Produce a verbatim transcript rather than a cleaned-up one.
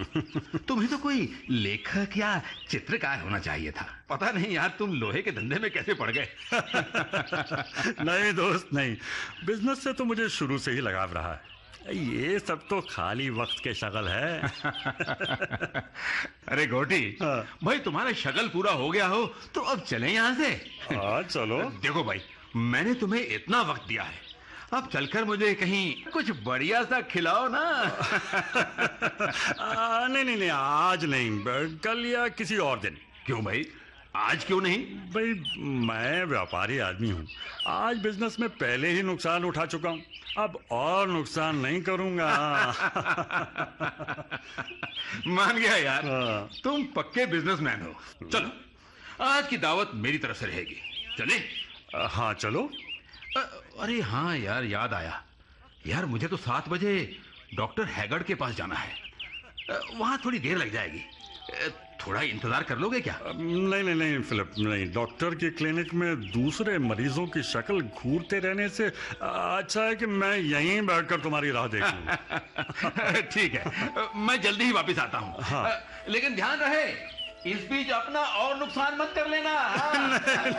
तुम्हें तो कोई लेखक या चित्रकार होना चाहिए था। पता नहीं यार तुम लोहे के धंधे में कैसे पड़ गए। नहीं दोस्त नहीं, बिजनेस से तो मुझे शुरू से ही लगाव रहा है। ये सब तो खाली वक्त के शगल है। अरे गोटी, हाँ। भाई तुम्हारा शगल पूरा हो गया हो तो अब चलें यहाँ से। हाँ चलो। देखो भाई, मैंने तुम्हें इतना वक्त दिया है, अब चलकर मुझे कहीं कुछ बढ़िया सा खिलाओ ना। आ, नहीं नहीं नहीं, आज नहीं, कल या किसी और दिन। क्यों भाई, आज क्यों नहीं? भाई मैं व्यापारी आदमी हूँ, आज बिजनेस में पहले ही नुकसान उठा चुका हूँ, अब और नुकसान नहीं करूंगा। मान गया यार, हाँ। तुम पक्के बिजनेसमैन हो। चलो, आज की दावत मेरी तरफ से रहेगी। चले? हाँ चलो। अ, अरे हाँ यार, याद आया यार, मुझे तो सात बजे डॉक्टर हैगर्ड के पास जाना है। अ, वहाँ थोड़ी देर लग जाएगी, अ, थोड़ा इंतजार कर लोगे क्या? नहीं नहीं नहीं फिलिप, नहीं, डॉक्टर के क्लिनिक में दूसरे मरीजों की शक्ल घूरते रहने से अच्छा है कि मैं यहीं बैठकर तुम्हारी राह देख लूं। ठीक है, मैं जल्दी ही वापस आता हूँ। हाँ। लेकिन ध्यान रहे, इस बीच अपना और नुकसान मत कर लेना। हाँ?